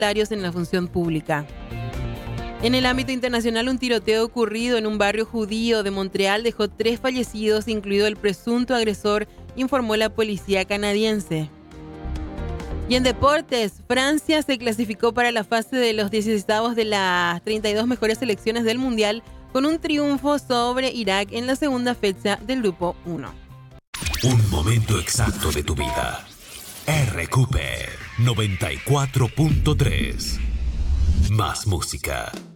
sectarios en la función pública. En el ámbito internacional, un tiroteo ocurrido en un barrio judío de Montreal dejó 3 fallecidos, incluido el presunto agresor, informó la policía canadiense. Y en deportes, Francia se clasificó para la fase de los 16avos de las 32 mejores selecciones del Mundial con un triunfo sobre Irak en la segunda fecha del Grupo 1. Un momento exacto de tu vida. RQP 94.3. Más música.